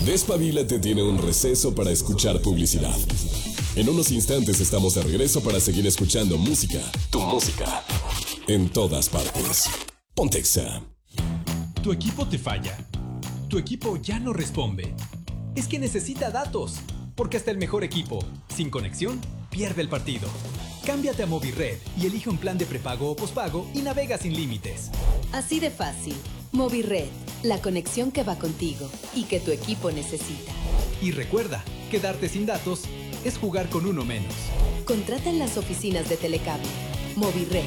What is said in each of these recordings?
Despabilate tiene un receso para escuchar publicidad. En unos instantes estamos de regreso para seguir escuchando música, tu música, en todas partes. Pontexa. Tu equipo te falla. Tu equipo ya no responde. Es que necesita datos, porque hasta el mejor equipo, sin conexión, pierde el partido. Cámbiate a Movirred y elige un plan de prepago o pospago y navega sin límites. Así de fácil. Movirred, la conexión que va contigo y que tu equipo necesita. Y recuerda, quedarte sin datos es jugar con uno menos. Contrata en las oficinas de Telecable. Movirred.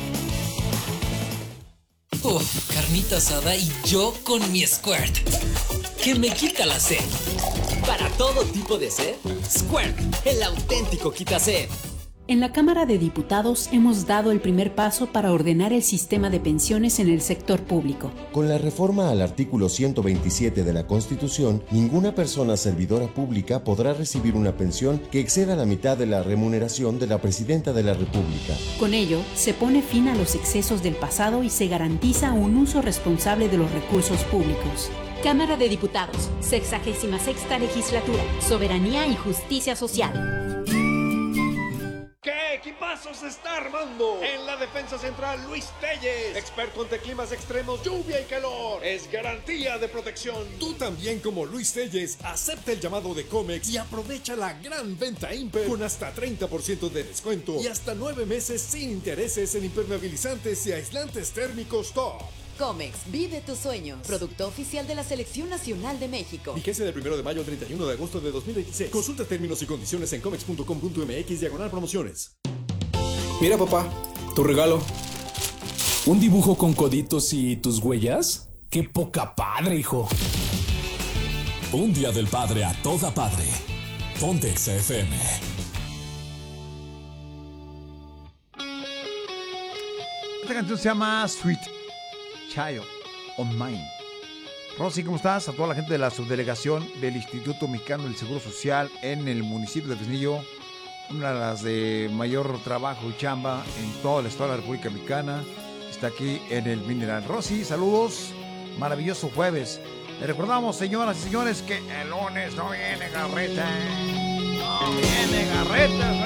Carnita asada y yo con mi Squirt, que me quita la sed. Para todo tipo de sed, Squirt, el auténtico quita sed. En la Cámara de Diputados hemos dado el primer paso para ordenar el sistema de pensiones en el sector público. Con la reforma al artículo 127 de la Constitución, ninguna persona servidora pública podrá recibir una pensión que exceda la mitad de la remuneración de la Presidenta de la República. Con ello, se pone fin a los excesos del pasado y se garantiza un uso responsable de los recursos públicos. Cámara de Diputados, 66ª Legislatura, Soberanía y Justicia Social. ¿Qué equipazo se está armando? En la defensa central, Luis Telles, experto ante climas extremos, lluvia y calor. Es garantía de protección. Tú también, como Luis Telles, acepta el llamado de Comex y aprovecha la gran venta Imper con hasta 30% de descuento y hasta 9 meses sin intereses en impermeabilizantes y aislantes térmicos top. Comex, vive tus sueños. Producto oficial de la Selección Nacional de México. Vigencia del 1 de mayo al 31 de agosto de 2026. Consulta términos y condiciones en comex.com.mx/promociones. Mira, papá, tu regalo. ¿Un dibujo con coditos y tus huellas? ¡Qué poca padre, hijo! Un día del padre a toda padre. Pontexa FM. Esta canción se llama Sweet Child of Mine. Rosy, ¿cómo estás? A toda la gente de la subdelegación del Instituto Mexicano del Seguro Social en el municipio de Fresnillo, una de las de mayor trabajo y chamba en toda la historia de la República Mexicana, está aquí en el Mineral. Rosy, saludos, maravilloso jueves. Le recordamos, señoras y señores, que el lunes no viene Garreta. No viene Garreta.